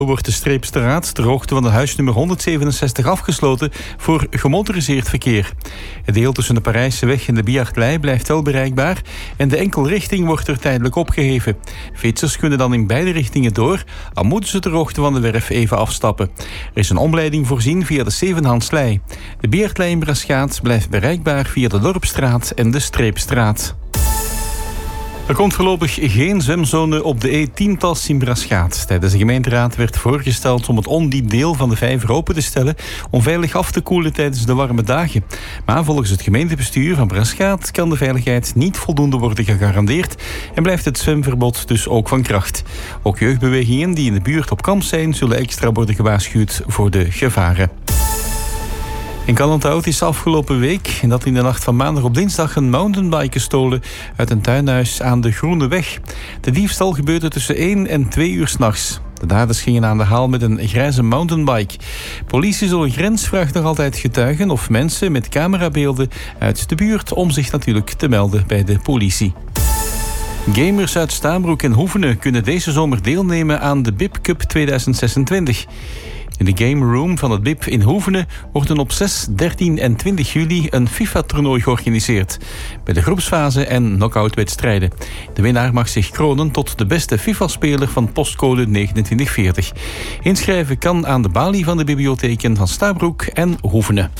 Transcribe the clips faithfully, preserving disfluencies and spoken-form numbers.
wordt de Streepstraat ter hoogte van de huisnummer honderdzevenenzestig afgesloten voor gemotoriseerd verkeer. Het deel tussen de Parijseweg en de Biartlei blijft wel bereikbaar en de enkelrichting wordt er tijdelijk opgeheven. Fietsers kunnen dan in beide richtingen door, al moeten ze ter hoogte van de werf even afstappen. Er is een omleiding voorzien via de Zevenhandslei. De Biartlei in Braschaat blijft bereikbaar via de Dorpstraat en de Streepstraat. Er komt voorlopig geen zwemzone op de E tien-tas in Braschaat. Tijdens de gemeenteraad werd voorgesteld om het ondiep deel van de vijver open te stellen om veilig af te koelen tijdens de warme dagen. Maar volgens het gemeentebestuur van Braschaat kan de veiligheid niet voldoende worden gegarandeerd en blijft het zwemverbod dus ook van kracht. Ook jeugdbewegingen die in de buurt op kamp zijn zullen extra worden gewaarschuwd voor de gevaren. In Kallentout is afgelopen week, en dat in de nacht van maandag op dinsdag, een mountainbike gestolen uit een tuinhuis aan de Groene Weg. De diefstal gebeurde tussen één en twee uur 's nachts. De daders gingen aan de haal met een grijze mountainbike. Politie Zolle Grens vraagt nog altijd getuigen of mensen met camerabeelden uit de buurt om zich natuurlijk te melden bij de politie. Gamers uit Stabroek en Hoevenen kunnen deze zomer deelnemen aan de B I P Cup tweeduizend zesentwintig. In de Game Room van het B I P in Hoevenen wordt op zes, dertien en twintig juli een FIFA-toernooi georganiseerd. Bij de groepsfase en knock-out-wedstrijden. De winnaar mag zich kronen tot de beste FIFA-speler van postcode negenentwintig veertig. Inschrijven kan aan de balie van de bibliotheken van Stabroek en Hoevenen.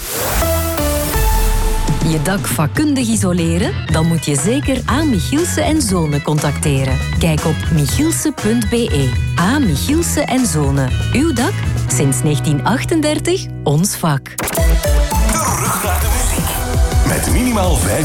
Je dak vakkundig isoleren? Dan moet je zeker A. Michielsen en Zonen contacteren. Kijk op michielsen punt b e. A. Michielsen en Zonen. Uw dak? Sinds negentien achtendertig ons vak. Terug naar de muziek. Met minimaal vijf